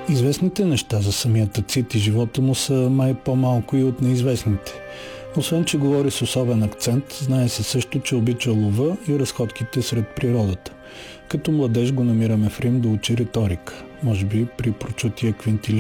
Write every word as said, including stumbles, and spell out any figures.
Известните неща за самия Тацит и живота му са май по-малко и от неизвестните. Освен, че говори с особен акцент, знае се също, че обича лова и разходките сред природата. Като младеж го намираме в Рим да учи риторика, може би при прочутия Квинтилин